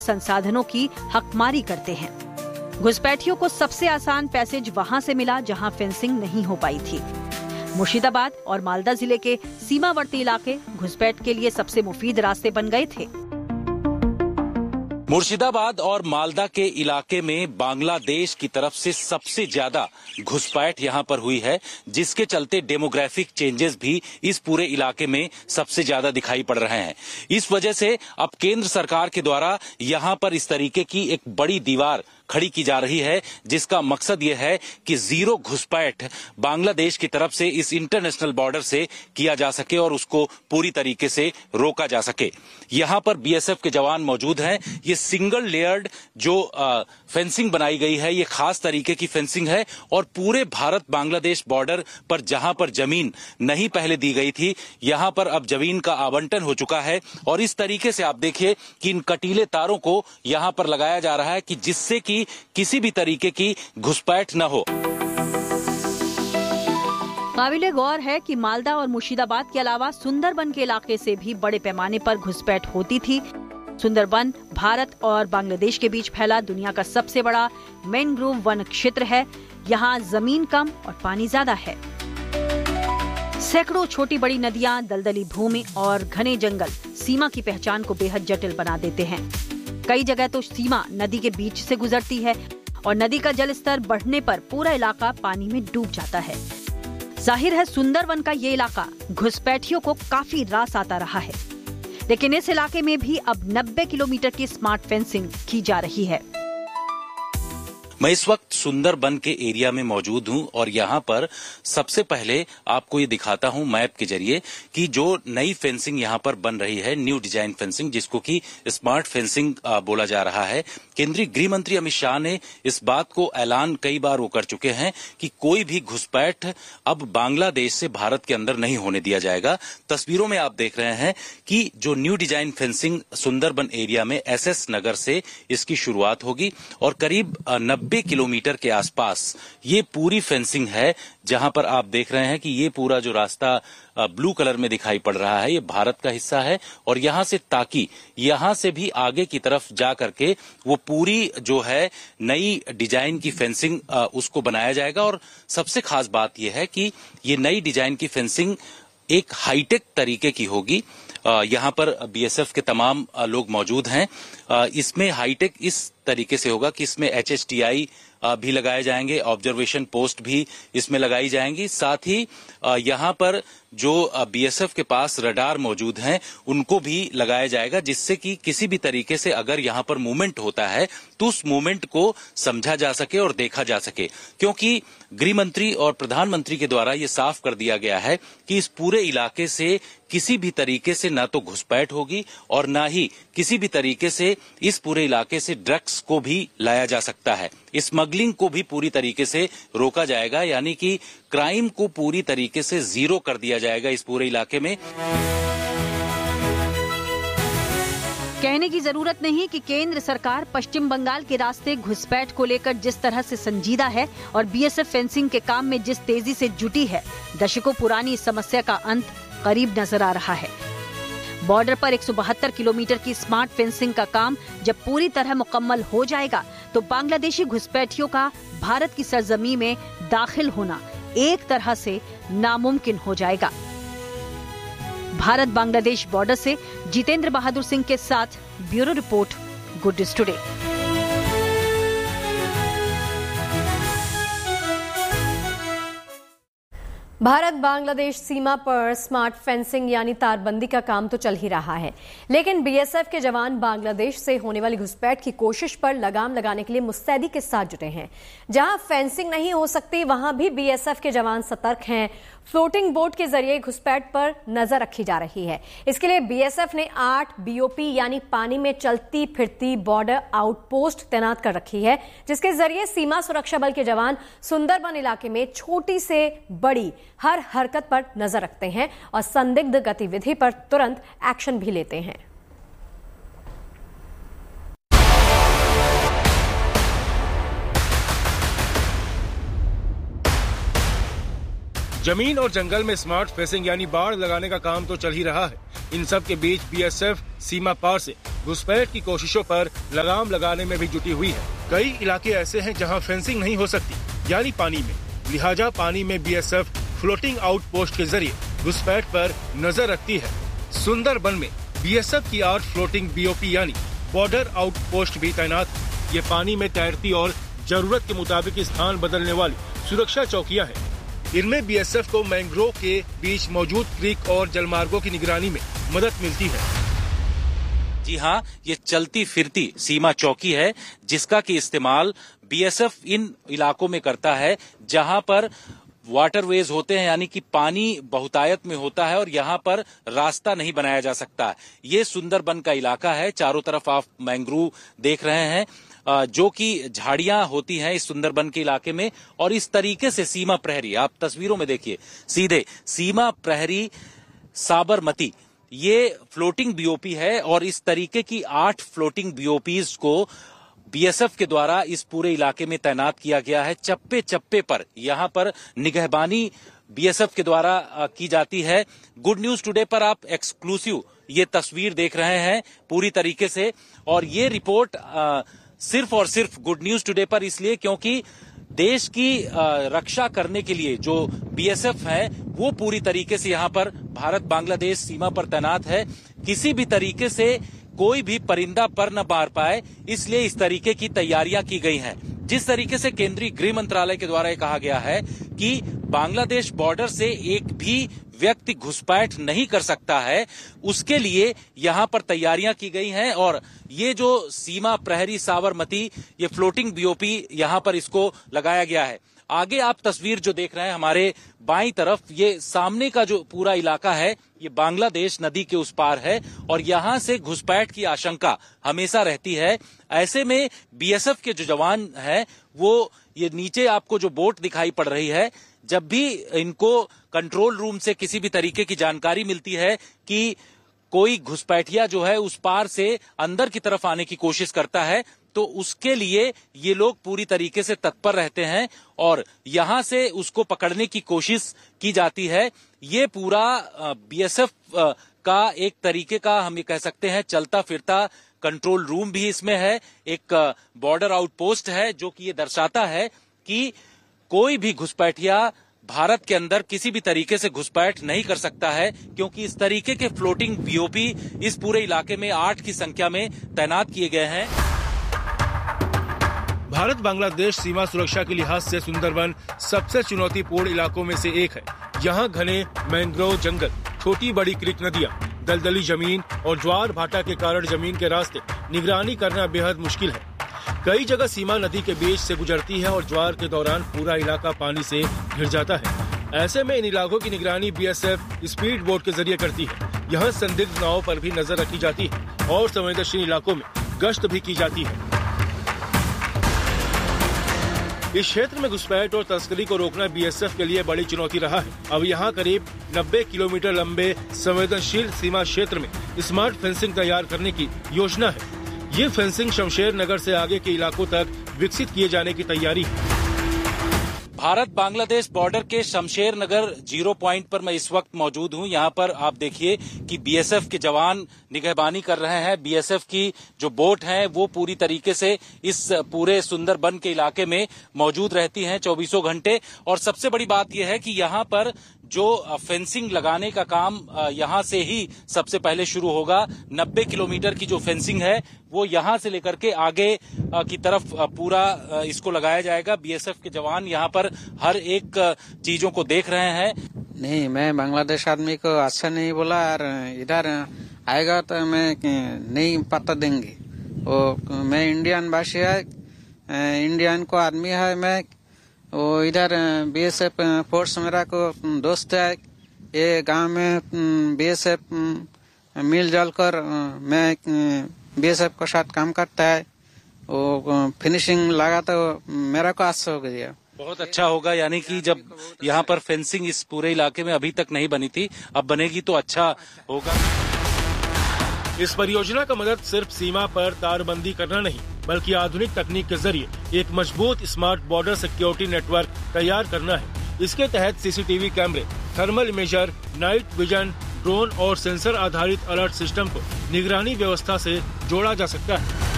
संसाधनों की हकमारी करते हैं। घुसपैठियों को सबसे आसान पैसेज वहां से मिला जहां फेंसिंग नहीं हो पाई थी। मुर्शिदाबाद और मालदा जिले के सीमावर्ती इलाके घुसपैठ के लिए सबसे मुफीद रास्ते बन गए थे। मुर्शिदाबाद और मालदा के इलाके में बांग्लादेश की तरफ से सबसे ज्यादा घुसपैठ यहां पर हुई है, जिसके चलते डेमोग्राफिक चेंजेस भी इस पूरे इलाके में सबसे ज्यादा दिखाई पड़ रहे हैं। इस वजह से अब केंद्र सरकार के द्वारा यहां पर इस तरीके की एक बड़ी दीवार खड़ी की जा रही है, जिसका मकसद यह है कि जीरो घुसपैठ बांग्लादेश की तरफ से इस इंटरनेशनल बॉर्डर से किया जा सके और उसको पूरी तरीके से रोका जा सके। यहां पर बीएसएफ के जवान मौजूद हैं। ये सिंगल लेयर्ड जो फेंसिंग बनाई गई है, ये खास तरीके की फेंसिंग है और पूरे भारत बांग्लादेश बॉर्डर पर जहां पर जमीन नहीं पहले दी गई थी, यहां पर अब जमीन का आवंटन हो चुका है और इस तरीके से आप देखिए कि इन कटीले तारों को यहां पर लगाया जा रहा है कि जिससे कि किसी भी तरीके की घुसपैठ न हो। काबिले गौर है कि मालदा और मुर्शिदाबाद के अलावा सुंदरबन के इलाके से भी बड़े पैमाने पर घुसपैठ होती थी। सुंदरबन भारत और बांग्लादेश के बीच फैला दुनिया का सबसे बड़ा मैंग्रोव वन क्षेत्र है। यहाँ जमीन कम और पानी ज्यादा है। सैकड़ों छोटी बड़ी नदियाँ, दलदली भूमि और घने जंगल सीमा की पहचान को बेहद जटिल बना देते हैं। कई जगह तो सीमा नदी के बीच से गुजरती है और नदी का जल स्तर बढ़ने पर पूरा इलाका पानी में डूब जाता है। जाहिर है सुंदरबन का ये इलाका घुसपैठियों को काफी रास आता रहा है, लेकिन इस इलाके में भी अब 90 किलोमीटर की स्मार्ट फेंसिंग की जा रही है। मैं इस वक्त सुंदरबन के एरिया में मौजूद हूं और यहां पर सबसे पहले आपको ये दिखाता हूं मैप के जरिए कि जो नई फेंसिंग यहां पर बन रही है, न्यू डिजाइन फेंसिंग, जिसको कि स्मार्ट फेंसिंग बोला जा रहा है। केंद्रीय गृह मंत्री अमित शाह ने इस बात को ऐलान कई बार वो कर चुके हैं कि कोई भी घुसपैठ अब बांग्लादेश से भारत के अंदर नहीं होने दिया जाएगा। तस्वीरों में आप देख रहे हैं कि जो new design fencing Sundarban area में एसएस नगर से इसकी शुरुआत होगी और करीब 90 किलोमीटर के आसपास ये पूरी फेंसिंग है, जहां पर आप देख रहे हैं कि ये पूरा जो रास्ता ब्लू कलर में दिखाई पड़ रहा है, ये भारत का हिस्सा है और यहां से ताकि यहां से भी आगे की तरफ जा करके वो पूरी जो है नई डिजाइन की फेंसिंग उसको बनाया जाएगा। और सबसे खास बात यह है कि ये नई डिजाइन की फेंसिंग एक हाईटेक तरीके की होगी। यहाँ पर बीएसएफ के तमाम लोग मौजूद हैं। इसमें हाईटेक इस तरीके से होगा कि इसमें HHTI भी लगाए जाएंगे, ऑब्जर्वेशन पोस्ट भी इसमें लगाई जाएंगी। साथ ही यहाँ पर जो बीएसएफ के पास रडार मौजूद हैं उनको भी लगाया जाएगा, जिससे कि किसी भी तरीके से अगर यहाँ पर मूवमेंट होता है तो उस मूवमेंट को समझा जा सके और देखा जा सके। क्योंकि गृह मंत्री और प्रधानमंत्री के द्वारा ये साफ कर दिया गया है कि इस पूरे इलाके से किसी भी तरीके से ना तो घुसपैठ होगी और ना ही किसी भी तरीके से इस पूरे इलाके से ड्रग्स को भी लाया जा सकता है। स्मगलिंग को भी पूरी तरीके से रोका जाएगा, यानी कि क्राइम को पूरी तरीके से जीरो कर दिया जाएगा इस पूरे इलाके में। कहने की जरूरत नहीं कि केंद्र सरकार पश्चिम बंगाल के रास्ते घुसपैठ को लेकर जिस तरह से संजीदा है और बीएसएफ फेंसिंग के काम में जिस तेजी से जुटी है, दशकों पुरानी इस समस्या का अंत करीब नजर आ रहा है। बॉर्डर पर 172 किलोमीटर की स्मार्ट फेंसिंग का काम जब पूरी तरह मुकम्मल हो जाएगा तो बांग्लादेशी घुसपैठियों का भारत की सरजमीं में दाखिल होना एक तरह से नामुमकिन हो जाएगा। भारत बांग्लादेश बॉर्डर से जितेंद्र बहादुर सिंह के साथ bureau report, good news today. Bharat Bangladesh सीमा पर स्मार्ट फेंसिंग यानी तारबंदी का काम तो चल ही रहा है, लेकिन बीएसएफ के जवान बांग्लादेश से होने वाली घुसपैठ की कोशिश पर लगाम लगाने के लिए मुस्तैदी के साथ जुटे हैं। जहां फेंसिंग नहीं हो सकती वहां भी बीएसएफ के जवान सतर्क हैं। फ्लोटिंग बोट के जरिए घुसपैठ पर नजर रखी जा रही है। इसके लिए बीएसएफ ने 8 बीओपी यानी पानी में चलती फिरती बॉर्डर आउटपोस्ट तैनात कर रखी है, जिसके जरिए सीमा सुरक्षा बल के जवान सुंदरबन इलाके में छोटी से बड़ी हर हरकत पर नजर रखते हैं और संदिग्ध गतिविधि पर तुरंत एक्शन भी लेते हैं। जमीन और जंगल में स्मार्ट फेंसिंग यानी बाड़ लगाने का काम तो चल ही रहा है। इन सब के बीच बीएसएफ सीमा पार से घुसपैठ की कोशिशों पर लगाम लगाने में भी जुटी हुई है। कई इलाके ऐसे हैं जहां फेंसिंग नहीं हो सकती, यानी पानी में। लिहाजा पानी में बीएसएफ फ्लोटिंग आउट पोस्ट के जरिए घुसपैठ पर नजर रखती है। सुंदरबन में बीएसएफ की 8 फ्लोटिंग बीओपी यानी बॉर्डर आउट पोस्ट भी तैनात है। ये पानी में तैरती और जरूरत के मुताबिक स्थान बदलने वाली सुरक्षा चौकियां हैं। इनमें बीएसएफ को मैंग्रोव के बीच मौजूद क्रीक और जलमार्गों की निगरानी में मदद मिलती है। जी हाँ, ये चलती फिरती सीमा चौकी है जिसका की इस्तेमाल बीएसएफ इन इलाकों में करता है जहां पर वाटरवेज होते हैं, यानी कि पानी बहुतायत में होता है और यहाँ पर रास्ता नहीं बनाया जा सकता। ये सुंदरबन का इलाका है, चारों तरफ आप मैंग्रोव देख रहे हैं जो कि झाड़ियां होती हैं इस सुंदरबन के इलाके में। और इस तरीके से सीमा प्रहरी, आप तस्वीरों में देखिए सीधे सीमा प्रहरी साबरमती, ये फ्लोटिंग बीओपी है और इस तरीके की 8 फ्लोटिंग बीओपीज को बीएसएफ के द्वारा इस पूरे इलाके में तैनात किया गया है। चप्पे चप्पे पर यहाँ पर निगहबानी बीएसएफ के द्वारा की जाती है। गुड न्यूज टुडे पर आप एक्सक्लूसिव ये तस्वीर देख रहे हैं पूरी तरीके से, और ये रिपोर्ट सिर्फ और सिर्फ गुड न्यूज टुडे पर इसलिए क्योंकि देश की रक्षा करने के लिए जो बीएसएफ है वो पूरी तरीके से यहाँ पर भारत बांग्लादेश सीमा पर तैनात है। किसी भी तरीके से कोई भी परिंदा पर न मार पाए, इसलिए इस तरीके की तैयारियां की गई हैं। जिस तरीके से केंद्रीय गृह मंत्रालय के द्वारा कहा गया है कि बांग्लादेश बॉर्डर से एक भी व्यक्ति घुसपैठ नहीं कर सकता है, उसके लिए यहां पर तैयारियां की गई हैं। और ये जो सीमा प्रहरी साबरमती, ये फ्लोटिंग बीओपी यहां पर इसको लगाया गया है। आगे आप तस्वीर जो देख रहे हैं हमारे बाईं तरफ, ये सामने का जो पूरा इलाका है ये बांग्लादेश नदी के उस पार है और यहां से घुसपैठ की आशंका हमेशा रहती है। ऐसे में बीएसएफ के जो जवान हैं वो ये नीचे आपको जो बोट दिखाई पड़ रही है, जब भी इनको कंट्रोल रूम से किसी भी तरीके की जानकारी मिलती है कि कोई घुसपैठिया जो है उस पार से अंदर की तरफ आने की कोशिश करता है, तो उसके लिए ये लोग पूरी तरीके से तत्पर रहते हैं और यहां से उसको पकड़ने की कोशिश की जाती है। ये पूरा बीएसएफ का एक तरीके का हम ये कह सकते हैं चलता फिरता कंट्रोल रूम भी इसमें है। एक बॉर्डर आउटपोस्ट है जो कि ये दर्शाता है कि कोई भी घुसपैठिया भारत के अंदर किसी भी तरीके से घुसपैठ नहीं कर सकता है, क्योंकि इस तरीके के फ्लोटिंग बीओपी इस पूरे इलाके में 8 की संख्या में तैनात किए गए हैं। भारत बांग्लादेश सीमा सुरक्षा के लिहाज से सुंदरबन सबसे चुनौतीपूर्ण इलाकों में से एक है। यहाँ घने मैंग्रोव जंगल, छोटी बड़ी क्रीक नदियाँ, दलदली जमीन और ज्वार भाटा के कारण जमीन के रास्ते निगरानी करना बेहद मुश्किल है। कई जगह सीमा नदी के बीच से गुजरती है और ज्वार के दौरान पूरा इलाका पानी से घिर जाता है। ऐसे में इन इलाकों की निगरानी बीएसएफ स्पीड बोट के जरिए करती है। यहाँ संदिग्ध नावों पर भी नजर रखी जाती है और संवेदनशील इलाकों में गश्त भी की जाती है। इस क्षेत्र में घुसपैठ और तस्करी को रोकना बीएसएफ के लिए बड़ी चुनौती रहा है। अब यहाँ करीब 90 किलोमीटर लंबे संवेदनशील सीमा क्षेत्र में स्मार्ट फेंसिंग तैयार करने की योजना है। ये फेंसिंग शमशेर नगर से आगे के इलाकों तक विकसित किए जाने की तैयारी है। भारत बांग्लादेश बॉर्डर के शमशेर नगर 0 पॉइंट पर मैं इस वक्त मौजूद हूं। यहां पर आप देखिए कि बीएसएफ के जवान निगहबानी कर रहे हैं। बीएसएफ की जो बोट है वो पूरी तरीके से इस पूरे सुंदरबन के इलाके में मौजूद रहती हैं 24 घंटे। और सबसे बड़ी बात यह है कि यहां पर जो फेंसिंग लगाने का काम यहां से ही सबसे पहले शुरू होगा। 90 किलोमीटर की जो फेंसिंग है वो यहां से लेकर के आगे की तरफ पूरा इसको लगाया जाएगा। बीएसएफ के जवान यहां पर हर एक चीजों को देख रहे हैं। नहीं, मैं बांग्लादेश आदमी को अच्छा नहीं बोला और इधर आएगा तो मैं नहीं पता देंगे। वो मैं इंडियन वासी है, इंडियन को आदमी है मैं। वो इधर बीएसएफ फोर्स मेरा को दोस्त है। ये गांव में बीएसएफ मिलजुल कर मैं बीएसएफ के साथ काम करता है। वो फिनिशिंग लगा तो मेरा को अच्छा हो गया। बहुत अच्छा होगा, यानी कि जब यहाँ पर फेंसिंग इस पूरे इलाके में अभी तक नहीं बनी थी, अब बनेगी तो अच्छा होगा। इस परियोजना का मदद सिर्फ सीमा पर तारबंदी करना नहीं, बल्कि आधुनिक तकनीक के जरिए एक मजबूत स्मार्ट बॉर्डर सिक्योरिटी नेटवर्क तैयार करना है। इसके तहत सीसीटीवी कैमरे, thermal imager, night vision, drone और सेंसर आधारित अलर्ट सिस्टम को निगरानी व्यवस्था से जोड़ा जा सकता है।